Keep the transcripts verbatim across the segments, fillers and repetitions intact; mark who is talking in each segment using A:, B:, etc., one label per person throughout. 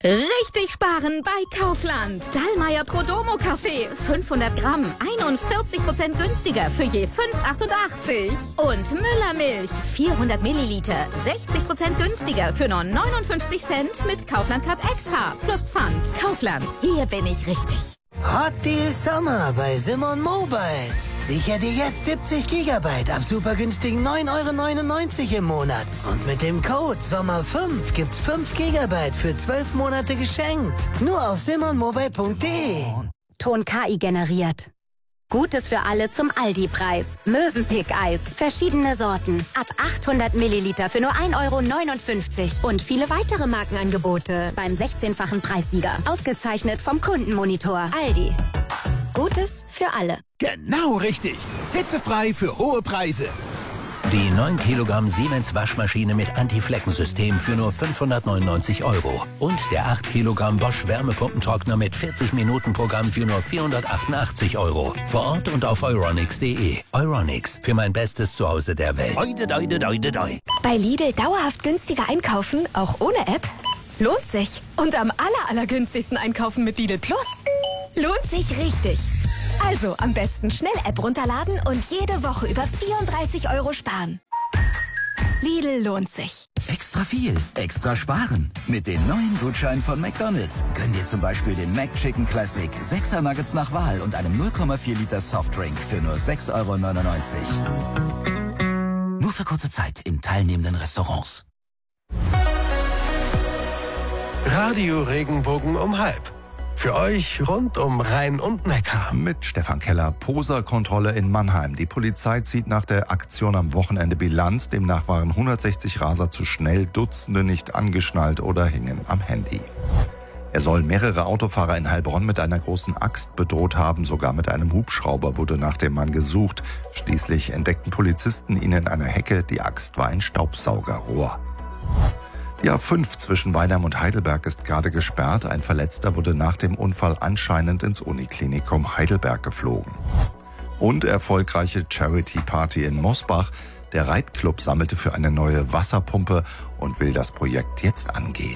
A: Richtig sparen bei Kaufland. Dallmayr Prodomo Kaffee. fünfhundert Gramm. einundvierzig Prozent günstiger für je fünf Euro achtundachtzig. Und Müller Milch. vierhundert Milliliter. sechzig Prozent günstiger für nur neunundfünfzig Cent mit Kaufland Card Extra. Plus Pfand. Kaufland. Hier bin ich richtig.
B: Hot Deal Sommer bei Simon Mobile. Sicher dir jetzt siebzig Gigabyte ab super günstigen neun Euro neunundneunzig im Monat. Und mit dem Code Sommer fünf gibt's fünf Gigabyte für zwölf Monate geschenkt. Nur auf simon mobile punkt de.
C: Ton K I generiert. Gutes für alle zum Aldi-Preis. Mövenpick-Eis. Verschiedene Sorten. Ab achthundert Milliliter für nur ein Euro neunundfünfzig. Und viele weitere Markenangebote beim sechzehnfachen Preissieger. Ausgezeichnet vom Kundenmonitor. Aldi. Gutes für alle.
D: Genau richtig. Hitzefrei für hohe Preise.
E: Die neun Kilogramm Siemens Waschmaschine mit Anti-Flecken-System für nur fünfhundertneunundneunzig Euro. Und der acht Kilogramm Bosch Wärmepumpentrockner mit vierzig Minuten Programm für nur vierhundertachtundachtzig Euro. Vor Ort und auf euronics punkt de. Euronics, für mein bestes Zuhause der Welt. Oide, doide, doide, doi.
F: Bei Lidl dauerhaft günstiger einkaufen, auch ohne App? Lohnt sich. Und am aller, allergünstigsten einkaufen mit Lidl Plus? Lohnt sich richtig. Also am besten schnell App runterladen und jede Woche über vierunddreißig Euro sparen. Lidl lohnt sich.
G: Extra viel, extra sparen. Mit den neuen Gutscheinen von McDonald's gönn dir zum Beispiel den McChicken Classic, sechser Nuggets nach Wahl und einem null Komma vier Liter Softdrink für nur sechs Euro neunundneunzig. Nur für kurze Zeit in teilnehmenden Restaurants.
H: Radio Regenbogen um halb. Für euch rund um Rhein und Neckar.
I: Mit Stefan Keller. Poserkontrolle in Mannheim. Die Polizei zieht nach der Aktion am Wochenende Bilanz. Demnach waren hundertsechzig Raser zu schnell, Dutzende nicht angeschnallt oder hingen am Handy. Er soll mehrere Autofahrer in Heilbronn mit einer großen Axt bedroht haben. Sogar mit einem Hubschrauber wurde nach dem Mann gesucht. Schließlich entdeckten Polizisten ihn in einer Hecke. Die Axt war ein Staubsaugerrohr. Die A fünf zwischen Weilheim und Heidelberg ist gerade gesperrt. Ein Verletzter wurde nach dem Unfall anscheinend ins Uniklinikum Heidelberg geflogen. Und erfolgreiche Charity-Party in Mosbach. Der Reitclub sammelte für eine neue Wasserpumpe und will das Projekt jetzt angehen.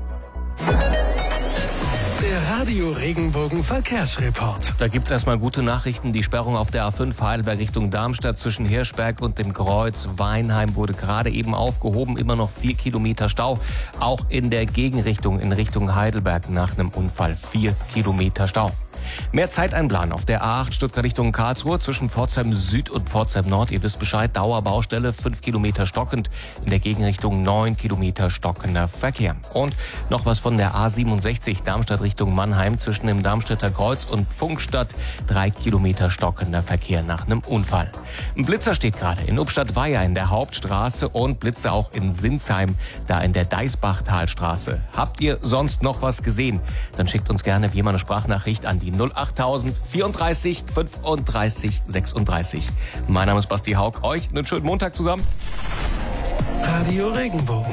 H: Der Radio Regenbogen Verkehrsreport.
J: Da gibt's erstmal gute Nachrichten. Die Sperrung auf der A fünf Heidelberg Richtung Darmstadt zwischen Hirschberg und dem Kreuz Weinheim wurde gerade eben aufgehoben. Immer noch vier Kilometer Stau. Auch in der Gegenrichtung in Richtung Heidelberg nach einem Unfall vier Kilometer Stau. Mehr Zeit einplanen auf der A acht Stuttgart Richtung Karlsruhe zwischen Pforzheim Süd und Pforzheim Nord. Ihr wisst Bescheid, Dauerbaustelle, fünf Kilometer stockend. In der Gegenrichtung neun Kilometer stockender Verkehr. Und noch was von der A siebenundsechzig Darmstadt Richtung Mannheim zwischen dem Darmstädter Kreuz und Funkstadt. drei Kilometer stockender Verkehr nach einem Unfall. Ein Blitzer steht gerade in Ubstadt-Weiher in der Hauptstraße und Blitzer auch in Sinsheim, da in der Deisbachtalstraße. Habt ihr sonst noch was gesehen? Dann schickt uns gerne wie immer eine Sprachnachricht an die null achttausend vierunddreißig fünfunddreißig sechsunddreißig. Mein Name ist Basti Haug. Euch einen schönen Montag zusammen.
H: Radio Regenbogen.